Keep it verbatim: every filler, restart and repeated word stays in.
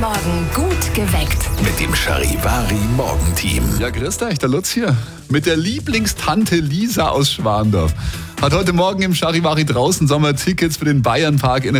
Morgen gut geweckt. Mit dem Charivari-Morgenteam. Ja, grüß euch, der Lutz hier. Mit der Lieblingstante Lisa aus Schwandorf. Hat heute Morgen im Charivari draußen Sommertickets für den Bayernpark in